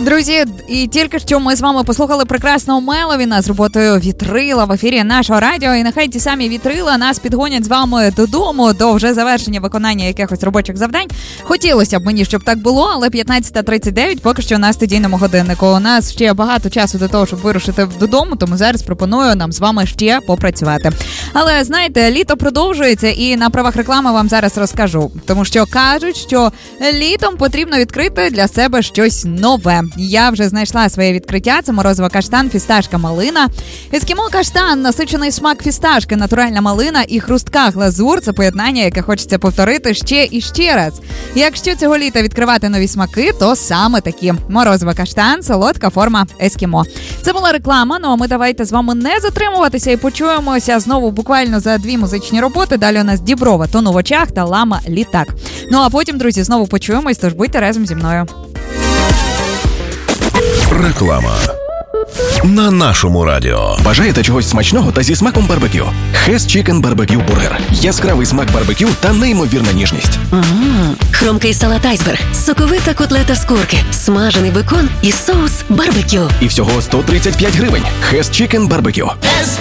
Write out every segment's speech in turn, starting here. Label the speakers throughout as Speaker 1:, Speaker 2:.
Speaker 1: Друзі, і тільки що ми з вами послухали прекрасного Меловіна з роботою «Вітрила» в ефірі нашого радіо. І нехай ті самі вітрила нас підгонять з вами додому до вже завершення виконання якихось робочих завдань. Хотілося б мені, щоб так було, але 15:39 поки що на студійному годиннику. У нас ще багато часу до того, щоб вирушити додому, тому зараз пропоную нам з вами ще попрацювати. Але, знаєте, літо продовжується, і на правах реклами вам зараз розкажу. Тому що кажуть, що літом потрібно відкрити для себе щось нове. Я вже знайшла своє відкриття. Це морозиво каштан, фісташка, малина. Ескімо каштан, насичений смак фісташки, натуральна малина і хрустка глазур. Це поєднання, яке хочеться повторити ще і ще раз. Якщо цього літа відкривати нові смаки, то саме такі. Морозиво каштан, солодка форма ескімо. Це була реклама, ну а ми давайте з вами не затримуватися і почуємося знову буквально за 2 музичні роботи. Далі у нас Діброва, «Тону в очах» та Лама «Літак». Ну а потім, друзі, знову почуємось, тож будьте разом зі мною.
Speaker 2: Реклама на нашому радіо.
Speaker 3: Бажаєте чогось смачного та зі смаком барбекю? Хес Чікен Барбекю Бургер. Яскравий смак барбекю та неймовірна ніжність.
Speaker 4: Хрумкий салат айсберг, соковита котлета з курки, смажений бекон і соус барбекю.
Speaker 3: І всього 135 гривень. Хес Чікен Барбекю.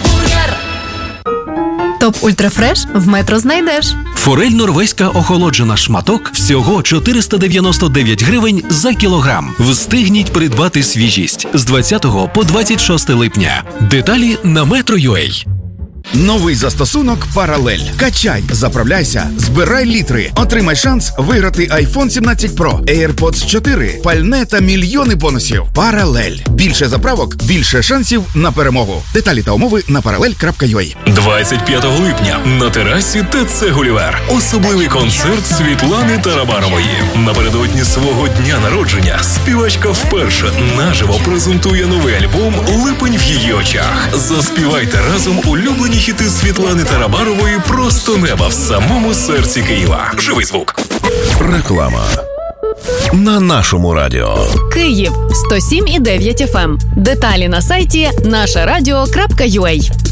Speaker 5: Топ Ультрафреш в Метро знайдеш.
Speaker 6: Форель норвезька охолоджена шматок всього 499 гривень за кілограм. Встигніть придбати свіжість з 20 по 26 липня. Деталі на Metro.ua.
Speaker 7: Новий застосунок «Паралель». Качай, заправляйся, збирай літри. Отримай шанс виграти iPhone 17 Pro, AirPods 4, пальне та мільйони бонусів. «Паралель». Більше заправок, більше шансів на перемогу. Деталі та умови на parallel.ua.
Speaker 8: 25 липня на терасі ТЦ «Гулівер». Особливий концерт Світлани Тарабарової. Напередодні свого дня народження співачка вперше наживо презентує новий альбом «Липень в її очах». Заспівайте разом улюблені хіти Світлани Тарабарової «Просто неба» в самому серці Києва. Живий звук.
Speaker 2: Реклама на нашому радіо.
Speaker 5: Київ 107,9 FM. Деталі на сайті нашарадіо.ua.